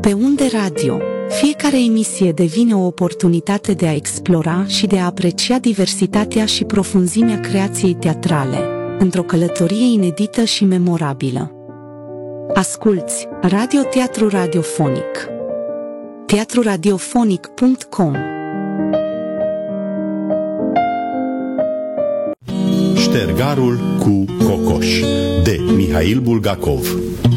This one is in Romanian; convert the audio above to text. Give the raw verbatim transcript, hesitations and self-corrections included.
Pe Unde Radio, fiecare emisie devine o oportunitate de a explora și de a aprecia diversitatea și profunzimea creației teatrale, într-o călătorie inedită și memorabilă. Asculți Radio Teatru Radiofonic. teatru radiofonic punct com. Ștergarul cu Cocoș de Mihail Bulgakov.